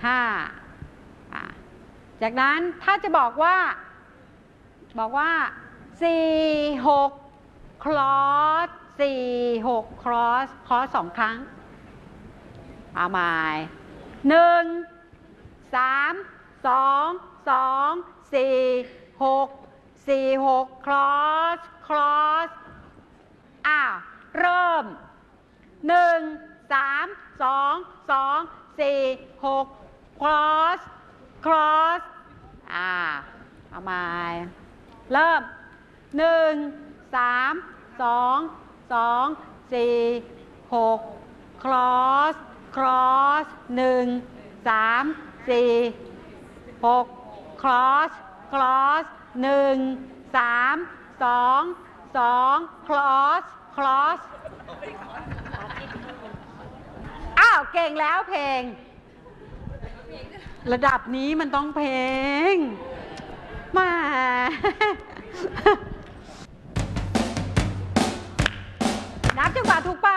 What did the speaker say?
จากนั้นถ้าจะบอกว่า4 6 cross 4 6 cross 2 ครั้งเอาใหม่1 3 2 2 4 6 4 6 cross เริ่ม1 3 2 2 4 6 cross เอาใหม่เริ่ม1 3 2 2 4 6 cross 1 3 4 6 cross 1 3 2 2 cross เก่งแล้วเพลงระดับนี้มันต้องเพลงมานับจังหวะถูกป่ะ